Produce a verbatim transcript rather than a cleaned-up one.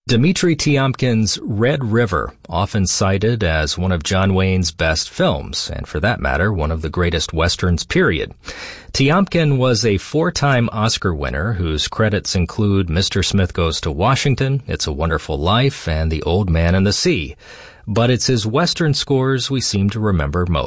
Dmitri Tiomkin's Red River, often cited as one of John Wayne's best films, and for that matter, one of the greatest westerns period. Tiomkin was a four-time Oscar winner whose credits include Mister Smith Goes to Washington, It's a Wonderful Life, and The Old Man and the Sea. But it's his western scores we seem to remember most.